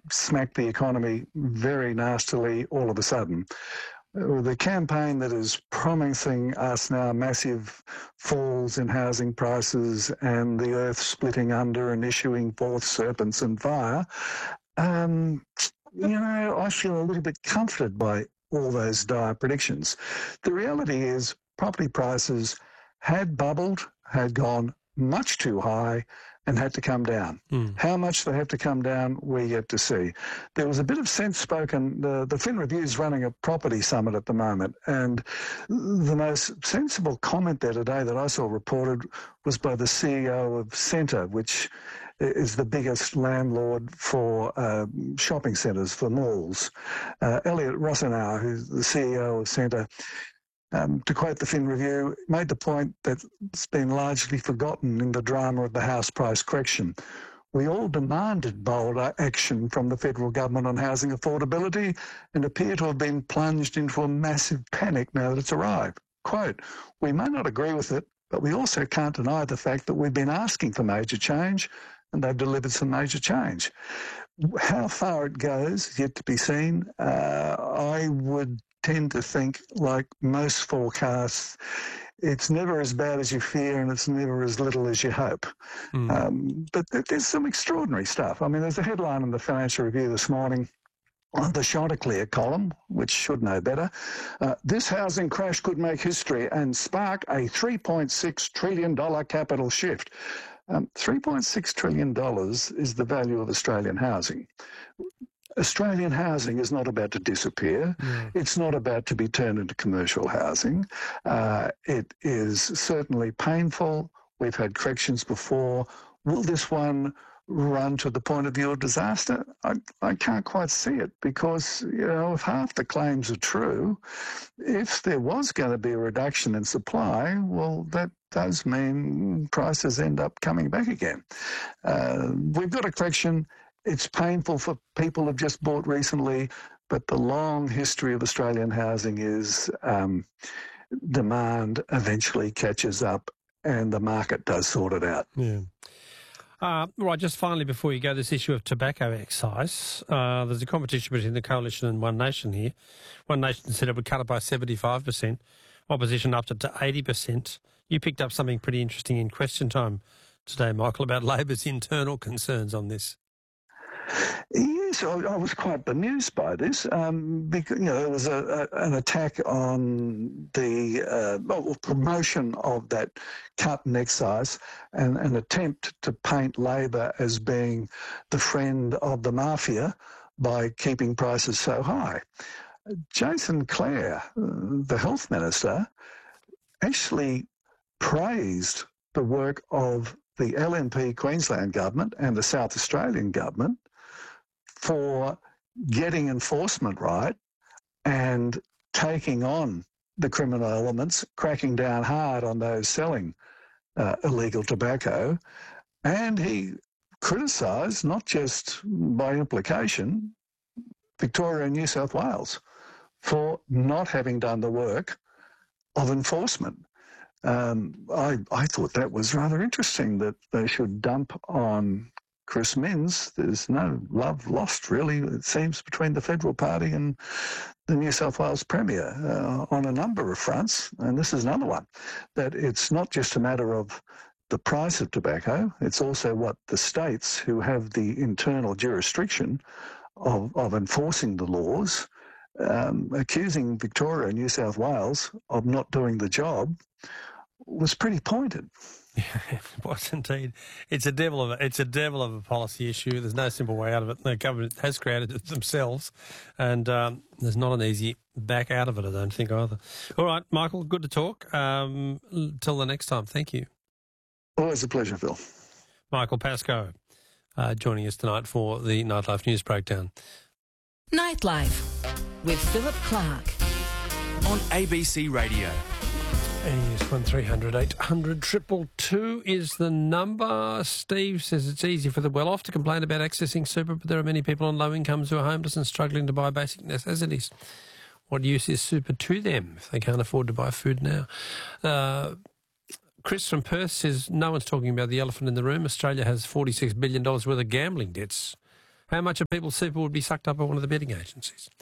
smacked the economy very nastily all of a sudden. The campaign that is promising us now massive falls in housing prices and the earth splitting under and issuing forth serpents and fire, I feel a little bit comforted by all those dire predictions. The reality is property prices had bubbled, had gone much too high and had to come down. How much they have to come down, we're yet to see. There was a bit of sense spoken. The Fin Review is running a property summit at the moment, and the most sensible comment there today that I saw reported was by the CEO of Scentre, which is the biggest landlord for shopping centres, for malls. Elliot Rosenauer, who's the CEO of Scentre, to quote the Fin Review, made the point that it's been largely forgotten in the drama of the house price correction. We all demanded bolder action from the federal government on housing affordability and appear to have been plunged into a massive panic now that it's arrived. Quote, we may not agree with it, but we also can't deny the fact that we've been asking for major change and they've delivered some major change. How far it goes, yet to be seen. I would tend to think, like most forecasts, it's never as bad as you fear and it's never as little as you hope. But there's some extraordinary stuff. I mean, there's a headline in the Financial Review this morning on the Chanticleer column, which should know better. This housing crash could make history and spark a $3.6 trillion capital shift. $3.6 trillion is the value of Australian housing. Australian housing is not about to disappear. It's not about to be turned into commercial housing. It is certainly painful. We've had corrections before. Will this one run to the point of view of disaster? I can't quite see it because, if half the claims are true, if there was going to be a reduction in supply, well, that does mean prices end up coming back again. We've got a correction. It's painful for people who've just bought recently, but the long history of Australian housing is demand eventually catches up and the market does sort it out. Yeah. Right, just finally before you go, this issue of tobacco excise. There's a competition between the Coalition and One Nation here. One Nation said it would cut it by 75%. Opposition upped it to 80%. You picked up something pretty interesting in Question Time today, Michael, about Labor's internal concerns on this. Yes, I was quite bemused by this because there was an attack on the promotion of that cut in excise and an attempt to paint Labor as being the friend of the mafia by keeping prices so high. Jason Clare, the health minister, actually praised the work of the LNP Queensland government and the South Australian government for getting enforcement right and taking on the criminal elements, cracking down hard on those selling illegal tobacco. And he criticised, not just by implication, Victoria and New South Wales for not having done the work of enforcement. I thought that was rather interesting that they should dump on Chris Minns. There's no love lost, really, it seems, between the Federal Party and the New South Wales Premier on a number of fronts, and this is another one, that it's not just a matter of the price of tobacco, it's also what the states who have the internal jurisdiction of enforcing the laws, accusing Victoria and New South Wales of not doing the job was pretty pointed. Yeah, it was indeed. It's a devil of a policy issue. There's no simple way out of it. The government has created it themselves, and there's not an easy back out of it, I don't think, either. All right, Michael, good to talk. Till the next time, thank you. Always a pleasure, Phil. Michael Pascoe joining us tonight for the Nightlife News Breakdown. Nightlife with Philip Clark on ABC Radio. Yes, 1300 800 222 is the number. Steve says it's easy for the well-off to complain about accessing super, but there are many people on low incomes who are homeless and struggling to buy basic necessities. What use is super to them if they can't afford to buy food now? Chris from Perth says no one's talking about the elephant in the room. Australia has $46 billion worth of gambling debts. how much of people's super would be sucked up by one of the betting agencies.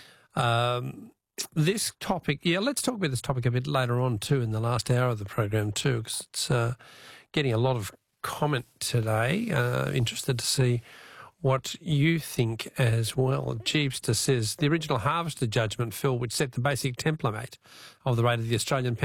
This topic, let's talk about this topic a bit later on too, in the last hour of the program too, because it's getting a lot of comment today. Interested to see what you think as well. Jeepster says the original Harvester judgment, Phil, which set the basic template of the rate of the Australian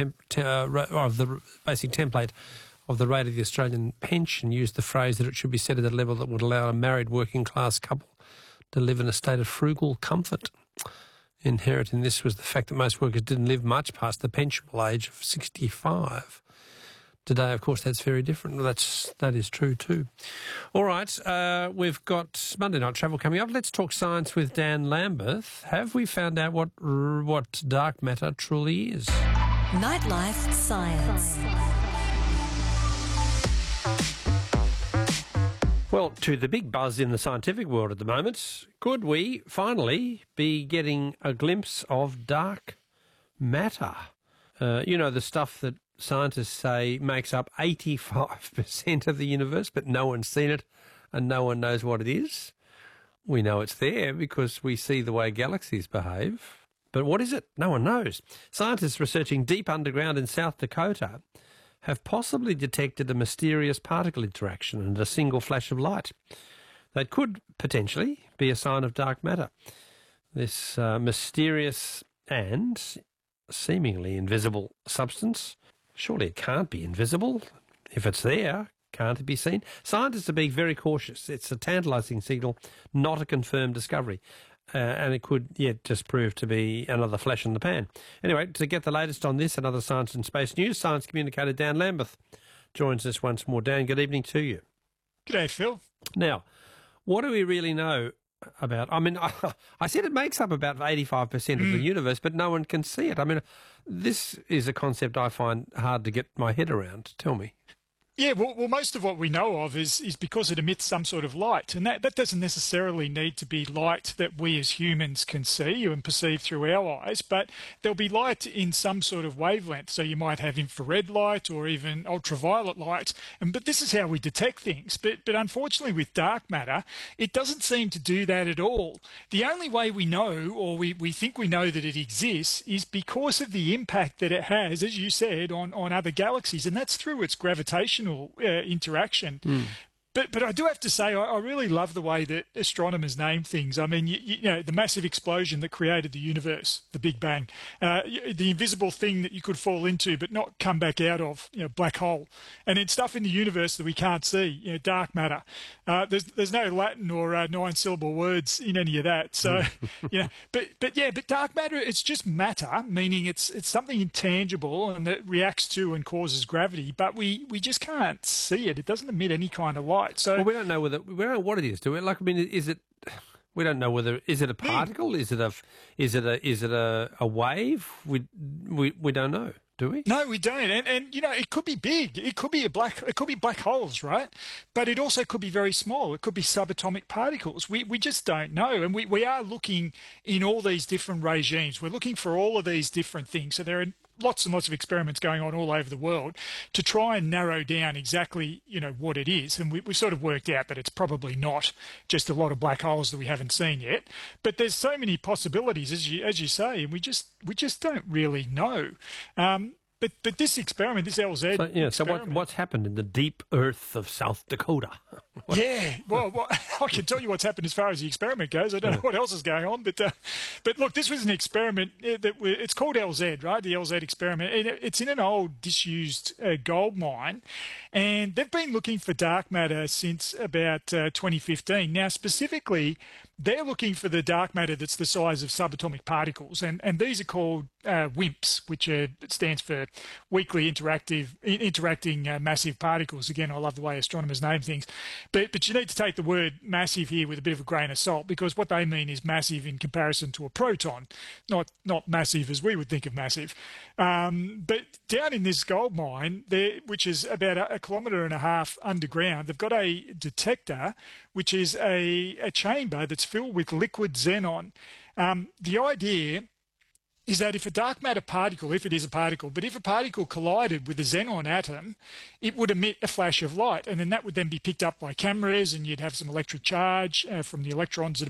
pension, used the phrase that it should be set at a level that would allow a married working class couple to live in a state of frugal comfort. Inherent in this was the fact that most workers didn't live much past the pensionable age of 65. Today, of course, that's very different. That is true too. All right, we've got Monday Night Travel coming up. Let's talk science with Dan Lambeth. Have we found out what dark matter truly is? Nightlife Science. Well, to the big buzz in the scientific world at the moment, could we finally be getting a glimpse of dark matter? The stuff that scientists say makes up 85% of the universe, but no one's seen it and no one knows what it is. We know it's there because we see the way galaxies behave. But what is it? No one knows. Scientists researching deep underground in South Dakota have possibly detected a mysterious particle interaction and a single flash of light that could potentially be a sign of dark matter. This mysterious and seemingly invisible substance, surely it can't be invisible. If it's there, can't it be seen? Scientists are being very cautious. It's a tantalising signal, not a confirmed discovery. And it could yet just prove to be another flash in the pan. Anyway, to get the latest on this and other science and space news, science communicator Dan Lambeth joins us once more. Dan, good evening to you. G'day, Phil. Now, what do we really know about? I mean, I said it makes up about 85% of the universe, but no one can see it. I mean, this is a concept I find hard to get my head around. Tell me. Yeah, well, most of what we know of is because it emits some sort of light, and that doesn't necessarily need to be light that we as humans can see and perceive through our eyes, but there'll be light in some sort of wavelength. So you might have infrared light or even ultraviolet light, but this is how we detect things. But unfortunately with dark matter, it doesn't seem to do that at all. The only way we know, or we think we know that it exists, is because of the impact that it has, as you said, on other galaxies, and that's through its gravitational interaction. But I do have to say, I really love the way that astronomers name things. I mean, you know, the massive explosion that created the universe, the Big Bang, the invisible thing that you could fall into but not come back out of, black hole, and then stuff in the universe that we can't see, dark matter. There's no Latin or 9-syllable words in any of that. So, but dark matter, it's just matter, meaning it's something intangible and that reacts to and causes gravity, but we just can't see it. It doesn't emit any kind of light. So we don't know what it is, do we? Like, I mean, is it? We don't know whether is it a particle? Is it a wave? We don't know, do we? No, we don't. And it could be big. It could be black holes, right? But it also could be very small. It could be subatomic particles. We just don't know. And we are looking in all these different regimes. We're looking for all of these different things. So there are lots and lots of experiments going on all over the world to try and narrow down exactly, what it is. And we've sort of worked out that it's probably not just a lot of black holes that we haven't seen yet. But there's so many possibilities, as you say, and we just don't really know. But this experiment, this LZ experiment... So what's happened in the deep earth of South Dakota? Yeah, well, I can tell you what's happened as far as the experiment goes. I don't know what else is going on, but look, this was an experiment it's called LZ, right? The LZ experiment. It's in an old disused gold mine, and they've been looking for dark matter since about 2015. Now, specifically, they're looking for the dark matter that's the size of subatomic particles, and these are called WIMPs, which stands for weakly interacting massive particles. Again, I love the way astronomers name things, but you need to take the word massive here with a bit of a grain of salt, because what they mean is massive in comparison to a proton, not massive as we would think of massive. But down in this gold mine, which is about a kilometre and a half underground, they've got a detector, which is a chamber that's filled with liquid xenon. The idea is that if a dark matter particle, if it is a particle, but if a particle collided with a xenon atom, it would emit a flash of light, and then that would then be picked up by cameras, and you'd have some electric charge from the electrons that